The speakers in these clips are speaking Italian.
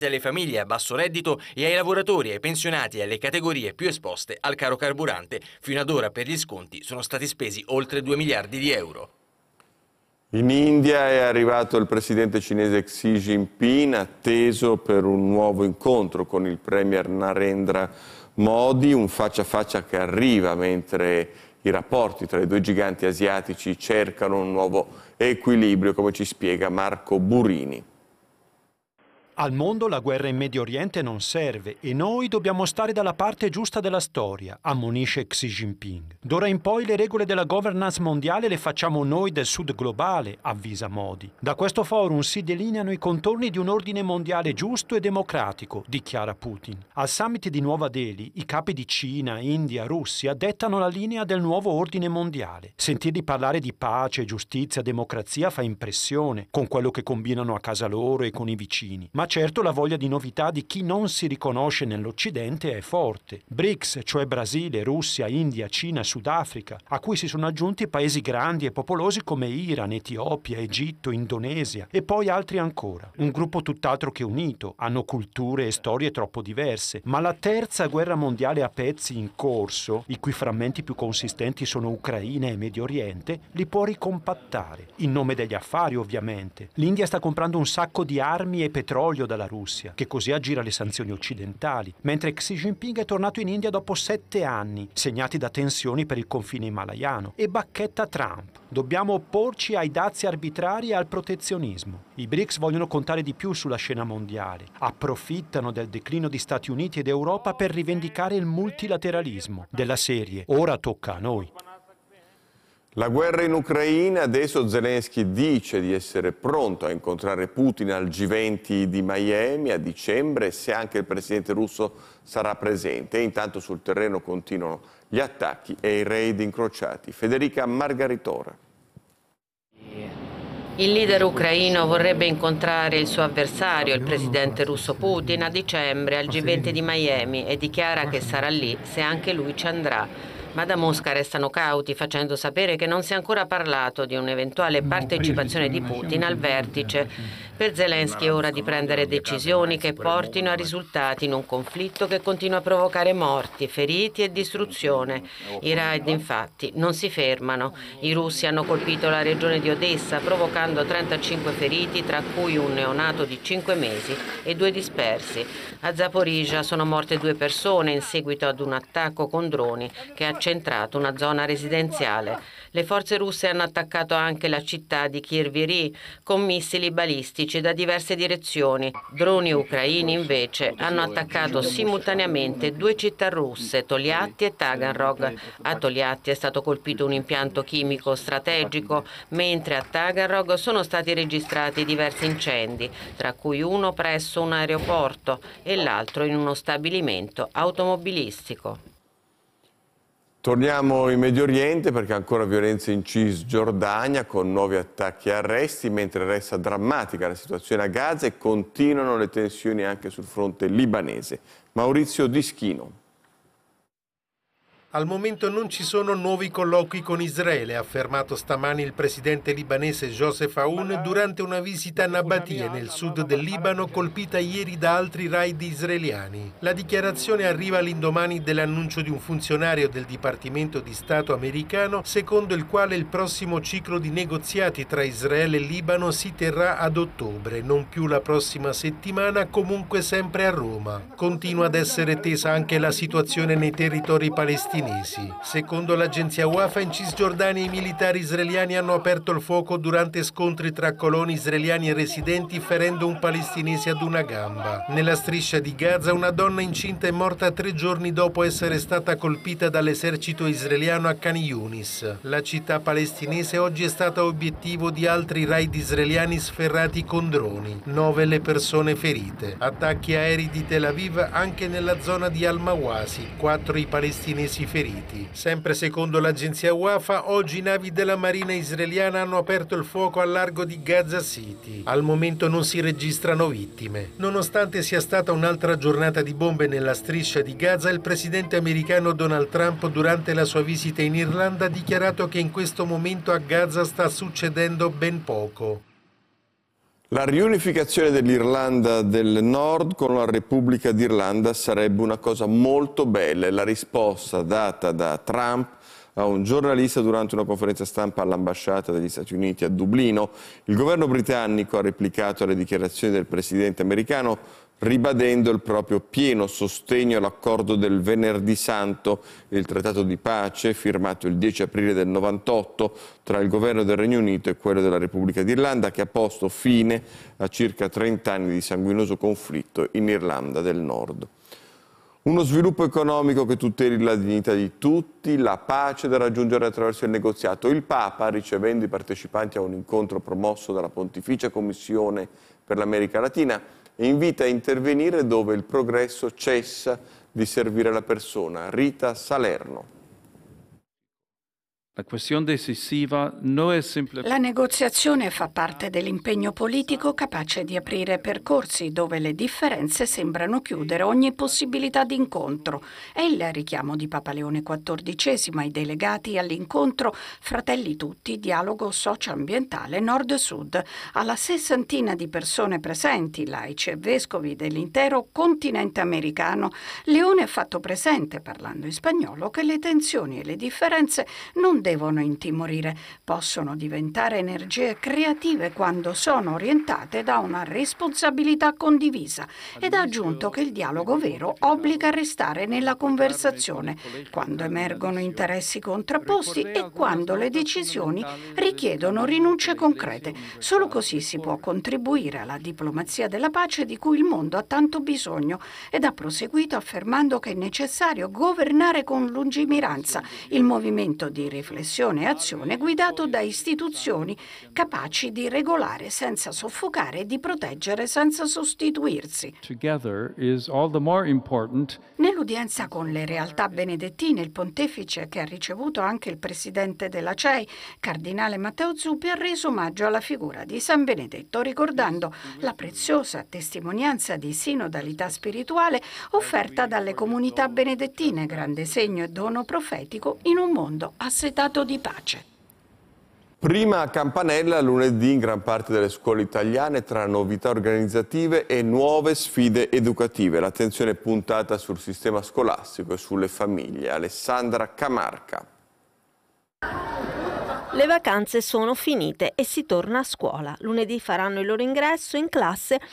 alle famiglie a basso reddito e ai lavoratori, ai pensionati e alle categorie più esposte al caro carburante. Fino ad ora per gli sconti sono stati spesi oltre 2 miliardi di euro. In India è arrivato il presidente cinese Xi Jinping, atteso per un nuovo incontro con il premier Narendra Modi, un faccia a faccia che arriva mentre i rapporti tra i due giganti asiatici cercano un nuovo equilibrio, come ci spiega Marco Burini. Al mondo la guerra in Medio Oriente non serve e noi dobbiamo stare dalla parte giusta della storia, ammonisce Xi Jinping. D'ora in poi le regole della governance mondiale le facciamo noi del Sud globale, avvisa Modi. Da questo forum si delineano i contorni di un ordine mondiale giusto e democratico, dichiara Putin. Al summit di Nuova Delhi i capi di Cina, India, Russia dettano la linea del nuovo ordine mondiale. Sentirli parlare di pace, giustizia, democrazia fa impressione, con quello che combinano a casa loro e con i vicini. Ma certo la voglia di novità di chi non si riconosce nell'Occidente è forte. BRICS, cioè Brasile, Russia, India, Cina, Sudafrica, a cui si sono aggiunti paesi grandi e popolosi come Iran, Etiopia, Egitto, Indonesia e poi altri ancora. Un gruppo tutt'altro che unito, hanno culture e storie troppo diverse, ma la terza guerra mondiale a pezzi in corso, i cui frammenti più consistenti sono Ucraina e Medio Oriente, li può ricompattare. In nome degli affari, ovviamente. L'India sta comprando un sacco di armi e petrolio dalla Russia, che così aggira le sanzioni occidentali, mentre Xi Jinping è tornato in India dopo 7 anni, segnati da tensioni per il confine himalayano, e bacchetta Trump. Dobbiamo opporci ai dazi arbitrari e al protezionismo. I BRICS vogliono contare di più sulla scena mondiale, approfittano del declino di Stati Uniti ed Europa per rivendicare il multilateralismo, della serie ora tocca a noi. La guerra in Ucraina, adesso Zelensky dice di essere pronto a incontrare Putin al G20 di Miami a dicembre, se anche il presidente russo sarà presente. E intanto sul terreno continuano gli attacchi e i raid incrociati. Federica Margaritora. Il leader ucraino vorrebbe incontrare il suo avversario, il presidente russo Putin, a dicembre al G20 di Miami e dichiara che sarà lì se anche lui ci andrà. Ma da Mosca restano cauti, facendo sapere che non si è ancora parlato di un'eventuale partecipazione di Putin al vertice. Per Zelensky è ora di prendere decisioni che portino a risultati in un conflitto che continua a provocare morti, feriti e distruzione. I raid, infatti, non si fermano. I russi hanno colpito la regione di Odessa, provocando 35 feriti, tra cui un neonato di 5 mesi e 2 dispersi. A Zaporizhzhia sono morte 2 persone in seguito ad un attacco con droni che ha centrato una zona residenziale. Le forze russe hanno attaccato anche la città di Kryvyi con missili balistici da diverse direzioni. Droni ucraini invece hanno attaccato simultaneamente 2 città russe, Tolyatti e Taganrog. A Tolyatti è stato colpito un impianto chimico strategico, mentre a Taganrog sono stati registrati diversi incendi, tra cui uno presso un aeroporto e l'altro in uno stabilimento automobilistico. Torniamo in Medio Oriente perché ancora violenze in Cisgiordania con nuovi attacchi e arresti, mentre resta drammatica la situazione a Gaza e continuano le tensioni anche sul fronte libanese. Maurizio Dischino. Al momento non ci sono nuovi colloqui con Israele, ha affermato stamani il presidente libanese Joseph Aoun durante una visita a Nabatie, nel sud del Libano, colpita ieri da altri raid israeliani. La dichiarazione arriva all'indomani dell'annuncio di un funzionario del Dipartimento di Stato americano, secondo il quale il prossimo ciclo di negoziati tra Israele e Libano si terrà ad ottobre, non più la prossima settimana, comunque sempre a Roma. Continua ad essere tesa anche la situazione nei territori palestinesi. Secondo l'agenzia Wafa, in Cisgiordania i militari israeliani hanno aperto il fuoco durante scontri tra coloni israeliani e residenti, ferendo un palestinese ad una gamba. Nella striscia di Gaza una donna incinta è morta 3 giorni dopo essere stata colpita dall'esercito israeliano a Khan Yunis. La città palestinese oggi è stata obiettivo di altri raid israeliani sferrati con droni. 9 le persone ferite. Attacchi aerei di Tel Aviv anche nella zona di Al-Mawasi. 4 i palestinesi feriti. Sempre secondo l'agenzia Wafa, oggi navi della marina israeliana hanno aperto il fuoco al largo di Gaza City. Al momento non si registrano vittime. Nonostante sia stata un'altra giornata di bombe nella striscia di Gaza, il presidente americano Donald Trump durante la sua visita in Irlanda ha dichiarato che in questo momento a Gaza sta succedendo ben poco. La riunificazione dell'Irlanda del Nord con la Repubblica d'Irlanda sarebbe una cosa molto bella, è la risposta data da Trump a un giornalista durante una conferenza stampa all'ambasciata degli Stati Uniti a Dublino. Il governo britannico ha replicato alle dichiarazioni del presidente americano ribadendo il proprio pieno sostegno all'accordo del Venerdì Santo, il trattato di pace firmato il 10 aprile del 98 tra il governo del Regno Unito e quello della Repubblica d'Irlanda, che ha posto fine a circa 30 anni di sanguinoso conflitto in Irlanda del Nord. Uno sviluppo economico che tuteli la dignità di tutti, la pace da raggiungere attraverso il negoziato. Il Papa, ricevendo i partecipanti a un incontro promosso dalla Pontificia Commissione per l'America Latina, invita a intervenire dove il progresso cessa di servire la persona. Rita Salerno. La negoziazione fa parte dell'impegno politico capace di aprire percorsi dove le differenze sembrano chiudere ogni possibilità di incontro. È il richiamo di Papa Leone XIV ai delegati all'incontro Fratelli Tutti, dialogo socio-ambientale nord-sud, alla 60 di persone presenti, laici e vescovi dell'intero continente americano. Leone ha fatto presente, parlando in spagnolo, che le tensioni e le differenze non devono intimorire, possono diventare energie creative quando sono orientate da una responsabilità condivisa, ed ha aggiunto che il dialogo vero obbliga a restare nella conversazione quando emergono interessi contrapposti e quando le decisioni richiedono rinunce concrete. Solo così si può contribuire alla diplomazia della pace di cui il mondo ha tanto bisogno, ed ha proseguito affermando che è necessario governare con lungimiranza il movimento di riflessione e azione guidato da istituzioni capaci di regolare senza soffocare e di proteggere senza sostituirsi. Nell'udienza con le realtà benedettine, il pontefice, che ha ricevuto anche il presidente della CEI, cardinale Matteo Zuppi, ha reso omaggio alla figura di San Benedetto, ricordando la preziosa testimonianza di sinodalità spirituale offerta dalle comunità benedettine, grande segno e dono profetico in un mondo assetato di pace. Prima a campanella lunedì in gran parte delle scuole italiane tra novità organizzative e nuove sfide educative. L'attenzione è puntata sul sistema scolastico e sulle famiglie. Alessandra Camarca. Le vacanze sono finite e si torna a scuola. Lunedì faranno il loro ingresso in classe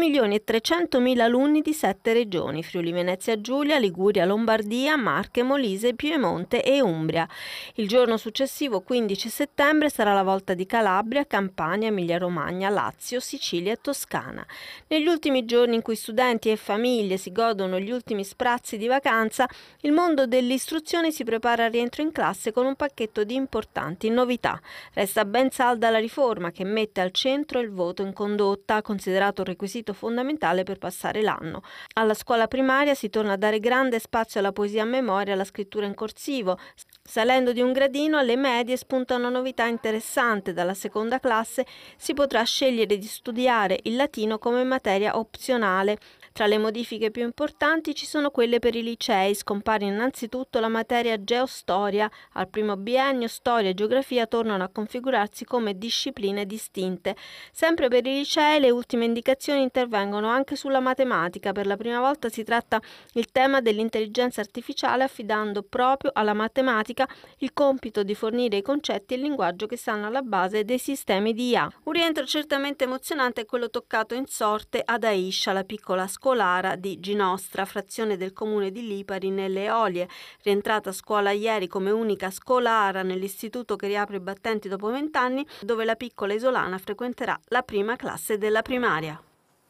2.300.000 alunni di 7 regioni: Friuli Venezia Giulia, Liguria, Lombardia, Marche, Molise, Piemonte e Umbria. Il giorno successivo, 15 settembre, sarà la volta di Calabria, Campania, Emilia-Romagna, Lazio, Sicilia e Toscana. Negli ultimi giorni in cui studenti e famiglie si godono gli ultimi sprazzi di vacanza, il mondo dell'istruzione si prepara al rientro in classe con un pacchetto di importanti novità. Resta ben salda la riforma che mette al centro il voto in condotta, considerato un requisito fondamentale per passare l'anno. Alla scuola primaria si torna a dare grande spazio alla poesia a memoria e alla scrittura in corsivo. Salendo di un gradino, alle medie spunta una novità interessante. Dalla seconda classe si potrà scegliere di studiare il latino come materia opzionale. Tra le modifiche più importanti ci sono quelle per i licei. Scompare innanzitutto la materia geostoria. Al primo biennio storia e geografia tornano a configurarsi come discipline distinte. Sempre per i licei le ultime indicazioni intervengono anche sulla matematica. Per la prima volta si tratta il tema dell'intelligenza artificiale, affidando proprio alla matematica il compito di fornire i concetti e il linguaggio che stanno alla base dei sistemi di IA. Un rientro certamente emozionante è quello toccato in sorte ad Aisha, la piccola scolara di Ginostra, frazione del comune di Lipari nelle Eolie, rientrata a scuola ieri come unica scolara nell'istituto che riapre i battenti dopo 20 anni, dove la piccola isolana frequenterà la prima classe della primaria.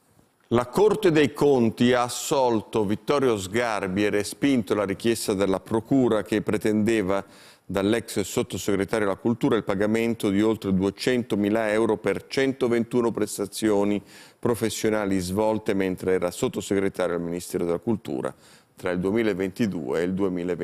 La Corte dei Conti ha assolto Vittorio Sgarbi e respinto la richiesta della Procura che pretendeva dall'ex sottosegretario alla Cultura il pagamento di oltre 200.000 euro per 121 prestazioni professionali svolte mentre era sottosegretario al Ministero della Cultura tra il 2022 e il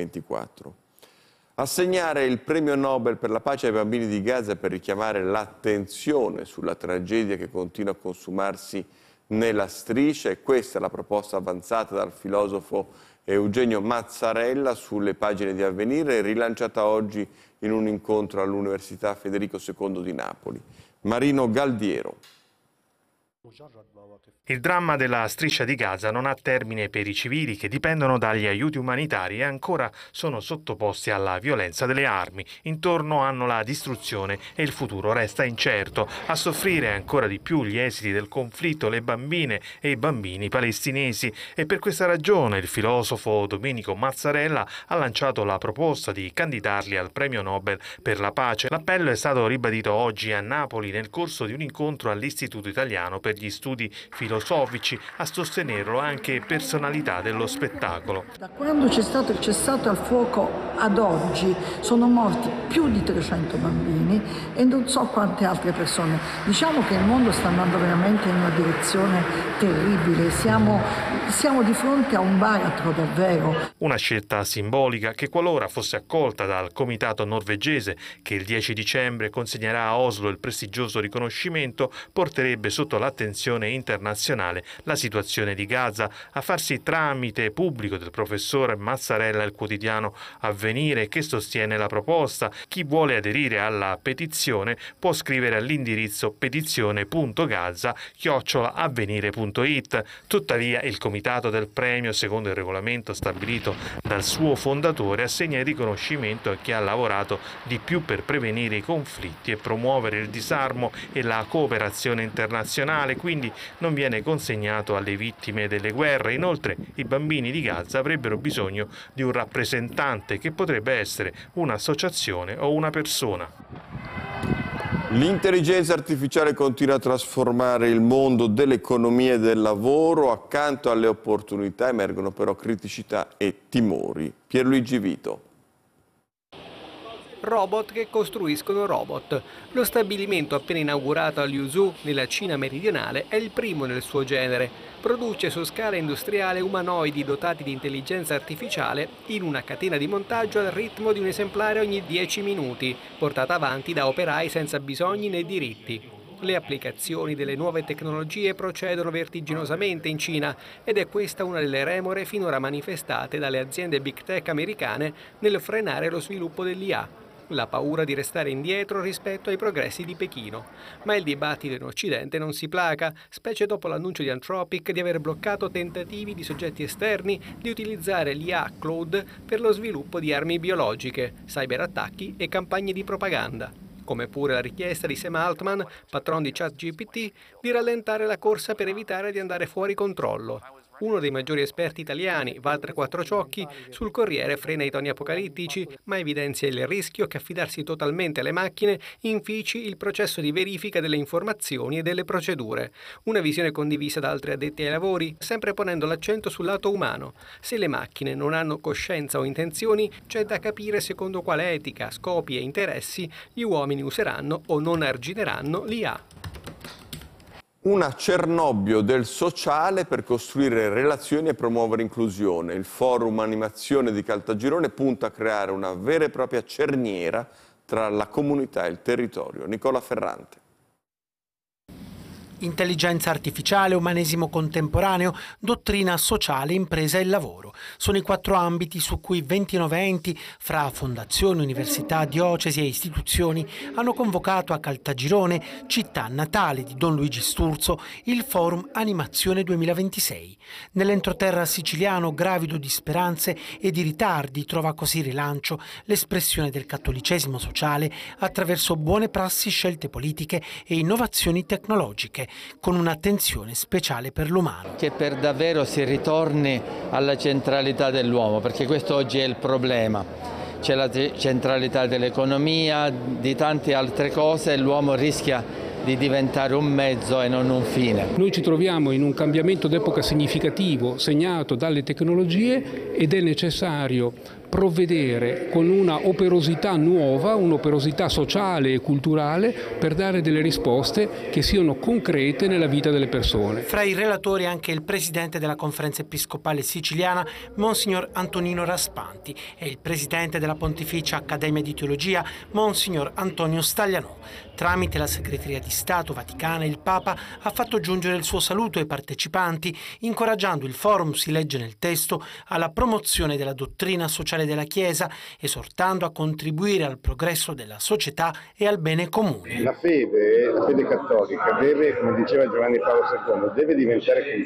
2024. Assegnare il premio Nobel per la pace ai bambini di Gaza per richiamare l'attenzione sulla tragedia che continua a consumarsi nella striscia, e questa è la proposta avanzata dal filosofo Eugenio Mazzarella sulle pagine di Avvenire, rilanciata oggi in un incontro all'Università Federico II di Napoli. Marino Galdiero. Il dramma della striscia di Gaza non ha termine per i civili che dipendono dagli aiuti umanitari e ancora sono sottoposti alla violenza delle armi. Intorno hanno la distruzione e il futuro resta incerto. A soffrire ancora di più gli esiti del conflitto le bambine e i bambini palestinesi e per questa ragione il filosofo Domenico Mazzarella ha lanciato la proposta di candidarli al Premio Nobel per la pace. L'appello è stato ribadito oggi a Napoli nel corso di un incontro all'Istituto Italiano per gli studi filosofici, a sostenerlo anche personalità dello spettacolo. Da quando c'è stato il cessate al fuoco ad oggi sono morti più di 300 bambini e non so quante altre persone. Diciamo che il mondo sta andando veramente in una direzione terribile, siamo di fronte a un baratro davvero. Una scelta simbolica che, qualora fosse accolta dal comitato norvegese che il 10 dicembre consegnerà a Oslo il prestigioso riconoscimento, porterebbe sotto l'attenzione internazionale la situazione di Gaza. A farsi tramite pubblico del professor Mazzarella il quotidiano Avvenire, che sostiene la proposta. Chi vuole aderire alla petizione può scrivere all'indirizzo petizione.gaza@avvenire.it. Tuttavia il comitato del premio, secondo il regolamento stabilito dal suo fondatore, assegna il riconoscimento a chi ha lavorato di più per prevenire i conflitti e promuovere il disarmo e la cooperazione internazionale, quindi non viene consegnato alle vittime delle guerre. Inoltre i bambini di Gaza avrebbero bisogno di un rappresentante che potrebbe essere un'associazione o una persona. L'intelligenza artificiale continua a trasformare il mondo dell'economia e del lavoro. Accanto alle opportunità emergono però criticità e timori. Pierluigi Vito. Robot che costruiscono robot. Lo stabilimento appena inaugurato a Liuzhou, nella Cina meridionale, è il primo nel suo genere. Produce su scala industriale umanoidi dotati di intelligenza artificiale in una catena di montaggio al ritmo di un esemplare ogni 10 minuti, portata avanti da operai senza bisogni né diritti. Le applicazioni delle nuove tecnologie procedono vertiginosamente in Cina ed è questa una delle remore finora manifestate dalle aziende big tech americane nel frenare lo sviluppo dell'IA. La paura di restare indietro rispetto ai progressi di Pechino. Ma il dibattito in Occidente non si placa, specie dopo l'annuncio di Anthropic di aver bloccato tentativi di soggetti esterni di utilizzare l'IA Cloud per lo sviluppo di armi biologiche, cyberattacchi e campagne di propaganda. Come pure la richiesta di Sam Altman, patron di ChatGPT, di rallentare la corsa per evitare di andare fuori controllo. Uno dei maggiori esperti italiani, Walter Quattrociocchi, sul Corriere frena i toni apocalittici, ma evidenzia il rischio che affidarsi totalmente alle macchine infici il processo di verifica delle informazioni e delle procedure. Una visione condivisa da altri addetti ai lavori, sempre ponendo l'accento sul lato umano. Se le macchine non hanno coscienza o intenzioni, c'è da capire secondo quale etica, scopi e interessi gli uomini useranno o non argineranno l'IA. Una Cernobbio del sociale per costruire relazioni e promuovere inclusione. Il Forum Animazione di Caltagirone punta a creare una vera e propria cerniera tra la comunità e il territorio. Nicola Ferrante. Intelligenza artificiale, umanesimo contemporaneo, dottrina sociale, impresa e lavoro. Sono i 4 ambiti su cui 29 enti, fra fondazioni, università, diocesi e istituzioni, hanno convocato a Caltagirone, città natale di Don Luigi Sturzo, il Forum Animazione 2026. Nell'entroterra siciliano, gravido di speranze e di ritardi, trova così rilancio l'espressione del cattolicesimo sociale attraverso buone prassi, scelte politiche e innovazioni tecnologiche, con un'attenzione speciale per l'umano. Che per davvero si ritorni alla centralità dell'uomo, perché questo oggi è il problema. C'è la centralità dell'economia, di tante altre cose, e l'uomo rischia di diventare un mezzo e non un fine. Noi ci troviamo in un cambiamento d'epoca significativo segnato dalle tecnologie ed è necessario provvedere con una operosità nuova, un'operosità sociale e culturale per dare delle risposte che siano concrete nella vita delle persone. Fra i relatori anche il presidente della Conferenza Episcopale Siciliana, Monsignor Antonino Raspanti, e il presidente della Pontificia Accademia di Teologia, Monsignor Antonio Staglianò. Tramite la Segreteria di Stato Vaticana, il Papa ha fatto giungere il suo saluto ai partecipanti, incoraggiando il forum, si legge nel testo, alla promozione della dottrina sociale fondamentale della Chiesa, esortando a contribuire al progresso della società e al bene comune. La fede cattolica deve, come diceva Giovanni Paolo II, deve diventare